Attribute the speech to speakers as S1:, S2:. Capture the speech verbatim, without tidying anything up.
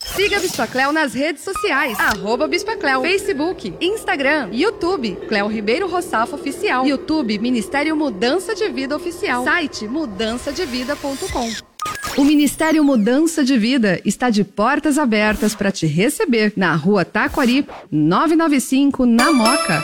S1: Siga a Bispa Cleo nas redes sociais, arroba Bispa Cleo, Facebook, Instagram, YouTube, Cleo Ribeiro Roçafo Oficial, YouTube, Ministério Mudança de Vida Oficial, site mudança de vida ponto com. O Ministério Mudança de Vida está de portas abertas para te receber na Rua Taquari, novecentos e noventa e cinco, na Moca.